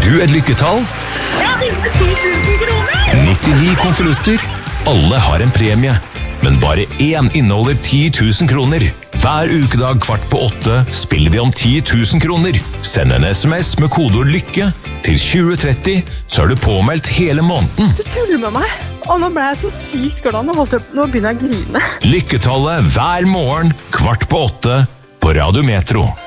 du et lykketall? Jeg vinner 10 000 kroner! 99 konvolutter. Alle har en premie, men bare én inneholder 10 000 kroner. Hver ukedag 7:15 spiller vi om 10 000 kroner. Send en SMS med kodeord lykke til 2030, så er du påmeldt hele måneden. Du tuller med meg, og nå ble jeg så sykt glad. Nå begynner jeg å grine. Lykketallet hver morgen 7:15 på Radio Metro.